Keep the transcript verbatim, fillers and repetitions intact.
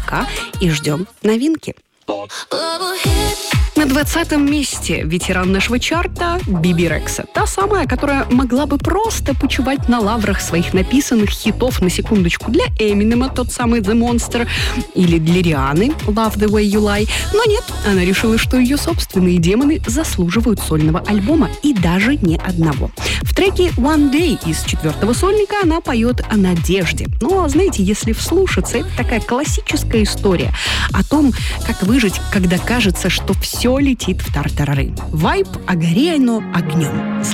пока и ждем новинки. На двадцатом месте ветеран нашего чарта Биби Рекса. Та самая, которая могла бы просто почивать на лаврах своих написанных хитов, на секундочку, для Эминема, тот самый The Monster, или для Рианы Love the Way You Lie. Но нет, она решила, что ее собственные демоны заслуживают сольного альбома, и даже не одного. В треке One Day из четвертого сольника она поет о надежде. Но, знаете, если вслушаться, это такая классическая история о том, как выжить, когда кажется, что все летит в тартарары. Вайб «А гори оно огнем».